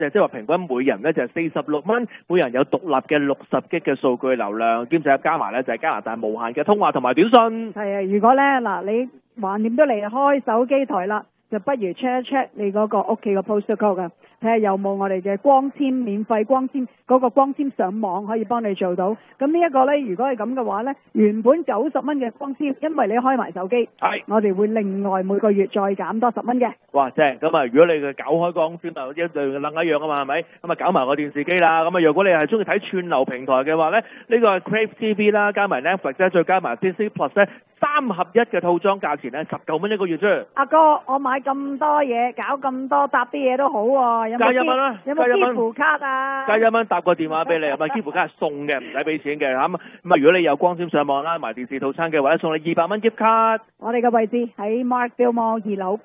即係話平均每人咧就係46蚊，每人有獨立嘅60G 嘅數據流量，兼且加埋咧就係加拿大無限嘅通話同埋短信。 係啊，如果咧嗱你橫掂都嚟開手機台啦，就不如 check 一 check 你嗰個屋企個 postal code 啊，睇下有冇我哋嘅光纖免費光纖嗰個光纖上網可以幫你做到。咁呢一個咧，如果係咁嘅話咧，原本90蚊嘅光纖，因為你開埋手機，我哋會另外每個月再減多10蚊嘅。 哇，正咁啊！如果你嘅搞開光纖啊，一對楞一樣啊嘛，係咪？咁啊搞埋個電視機啦。咁啊，如果你係中意睇串流平台嘅話咧，呢個係 Crave TV 啦，加埋 Netflix 咧，再加埋 Disney Plus 咧，3合1嘅套裝價錢咧19蚊一個月啫。 阿哥，我買咁多嘢，搞咁多搭啲嘢都好喎，有冇加1蚊啦， 有冇支付卡啊？ 加1蚊搭個電話俾你，咁啊支付卡係送嘅，唔使俾錢嘅。咁啊，如果你有光纖上網啦，埋電視套餐嘅話咧，送你200蚊 gift 卡。 我哋嘅位置喺 Markville Mall 2樓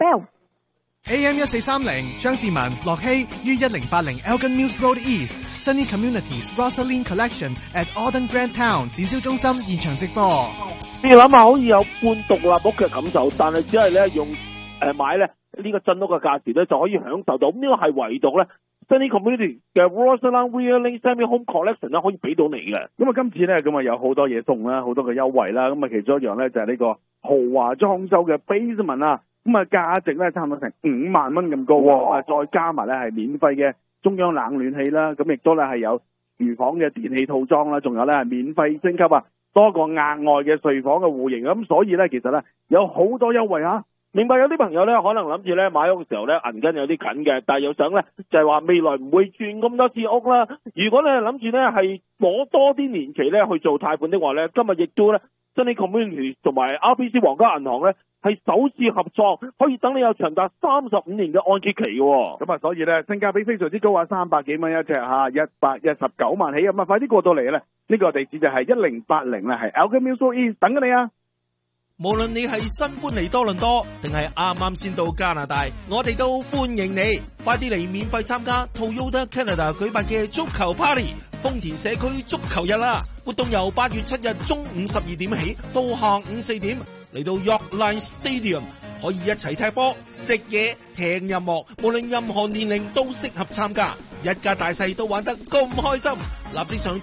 AM1430 張志文、樂希於1080 Elgin Mills Road East Sunny Communities Rosaline Collection at Auden Grand Town 展銷中心現場直播。 你諗下，好似有半獨立屋嘅感受，但係只係咧用買咧呢個鎮屋嘅價錢咧就可以享受到。咁呢個係唯獨咧 Sunny Community 嘅 Rosaline Realing Semi Home Collection 咧可以俾到你嘅。 咁啊，今次咧咁啊有好多嘢送啦，好多嘅優惠啦。咁啊，其中一樣咧就係呢個豪華裝修嘅 basement 啊。咁啊，價值咧差唔多成5萬蚊咁高喎，再加埋咧係免費嘅中央冷暖氣啦，咁亦都咧係有廚房嘅電器套裝啦，仲有咧係免費升級啊，多個額外嘅睡房嘅戶型，咁所以咧其實咧有好多優惠啊！ 明白有啲朋友咧可能諗住咧買屋嘅時候咧銀根有啲緊嘅，但係又想咧就係話未來唔會轉咁多次屋啦。如果咧諗住咧係攞多啲年期咧去做貸款的話咧，今日亦都咧Sunny Community 同埋 RBC 皇家銀行咧係首次合作，可以等你有長達35年嘅按揭期嘅。 咁啊，所以咧性價比非常之高啊，300幾蚊一隻嚇，119萬起咁啊，快啲過到嚟咧！呢個地址就係1080啦，係 Elgin Mills Road East 等緊你啊！ 無論你係新搬嚟多倫多，定係啱啱先到加拿大，我哋都歡迎你。快啲嚟免費參加 Toyota Canada 舉辦嘅足球 Party，豐田社區足球日啦！活動由8月7日中午12點起到下午4點，嚟到 Yorkline Stadium， 可以一齊踢波、食嘢、聽音樂，無論任何年齡都適合參加，一家大細都玩得咁開心。立即上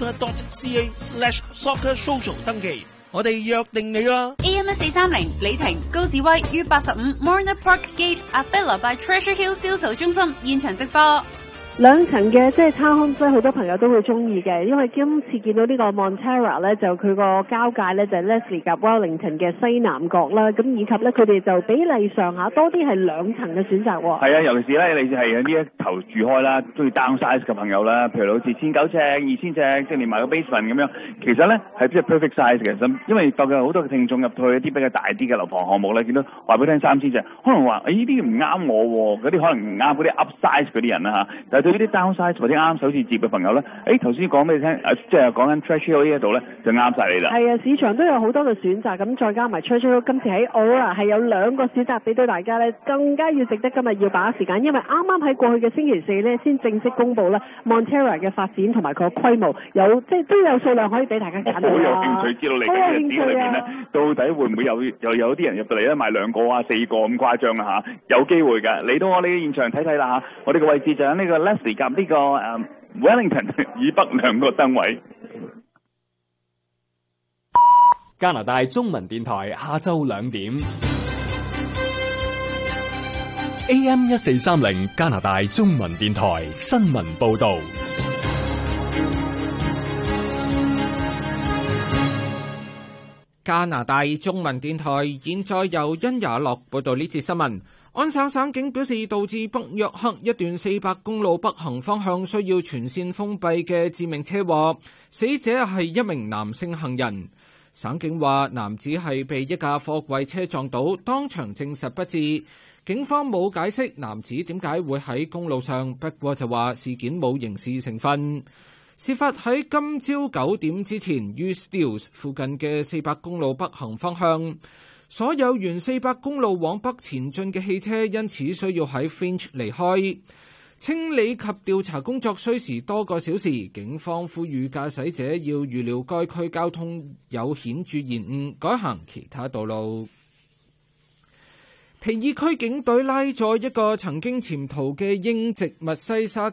toyota.ca/soccersocial 登記。我哋約定你啦。 AM1430 李婷高志威於85 Marina Park Gate Avila by Treasure Hill 銷售中心現場直播。 兩層嘅即係townhome，所以好多朋友都會中意嘅，因為今次見到呢個 Montara 咧，就佢個交界咧就係 Leslie 及 Wellington 嘅西南角啦，咁以及咧佢哋就比例上下多啲係兩層嘅選擇喎。 係啊，尤其是咧你係呢一頭住開啦，中意 downsize 嘅朋友啦，譬如好似1900尺、2000尺，即係連埋個 basement 咁樣，其實咧係即係 perfect size 嘅。咁因為究竟好多嘅聽眾入去一啲比較大啲嘅樓房項目咧，見到話俾你聽3000尺，可能話呢啲唔啱我喎，嗰啲可能唔啱嗰啲 upsize 嗰啲人啦嚇，但係對呢啲 downsize 或者啱首次接嘅朋友咧，頭先講俾你聽，即係講緊 Treasure Hill 呢一度咧，就啱晒你啦。係啊，市場都有好多嘅選擇，咁再加埋 Treasure Hill 今次喺 Aurora 係有2個選擇俾到大家咧，更加要值得今日要把握時間，因為啱啱喺過去嘅星期4咧先正式公佈啦 Montara 嘅發展同埋佢個規模，有即係都有數量可以俾大家揀到。 好有興趣知道你嘅店裏邊咧，到底會唔會有啲人入到嚟咧買2個啊、4個咁誇張啊嚇？有機會㗎，嚟到我哋嘅現場睇睇啦嚇，我哋嘅位置就喺呢個 Leslie 及呢個Wellington 以北2個燈位。 加拿大中文電台下晝2點 AM1430 加拿大中文電台新聞報道。 加拿大中文電台現在由殷雅樂報道呢節新聞。安省省警表示，導致北約克一段400公路北行方向需要全線封閉嘅致命車禍，死者係一名男性行人。省警話，男子係被一架貨櫃車撞倒，當場證實不治。警方冇解釋男子點解會喺公路上，不過就話事件冇刑事成分。事發喺今朝9點之前，於 Steeles 附近嘅400公路北行方向。所有沿400公路往北前進嘅汽車因此需要喺 Finch 離開。清理及調查工作需時多個小時，警方呼籲駕駛者要預料該區交通有顯著延誤，改行其他道路。 皮爾區警隊拉咗一個曾經潛逃嘅英籍密西沙